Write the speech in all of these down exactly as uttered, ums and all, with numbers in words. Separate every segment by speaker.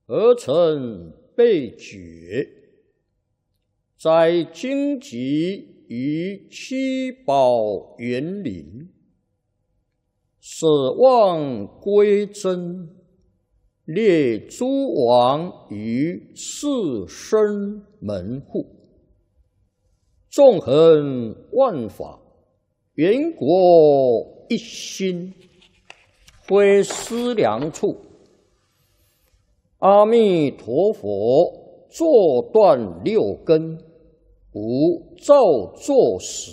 Speaker 1: 而成被觉，在荆棘于七宝园林，舍望归真，列诸王于四生门户，纵横万法，圆国一心，非思量处。阿弥陀佛，坐断六根，无造作始，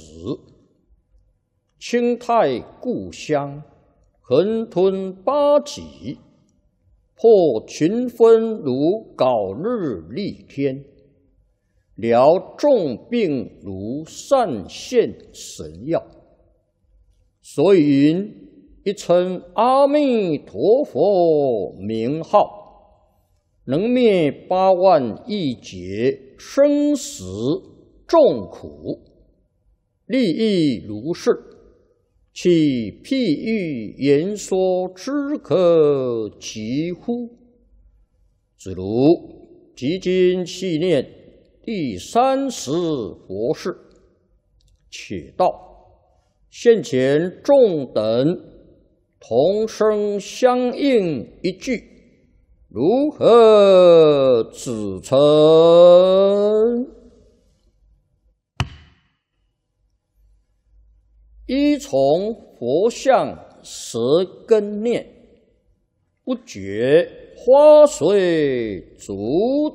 Speaker 1: 清泰故乡，横吞八极，破群分如槁日丽天，疗众病如散现神药。所以云：一称阿弥陀佛名号，能灭八万亿劫生死众苦，利益如是，其譬喻言说之可及乎？子如即今细念第三十佛事，且道现前众等同声相应一句，如何指称？依从佛像舌根念，不觉花随足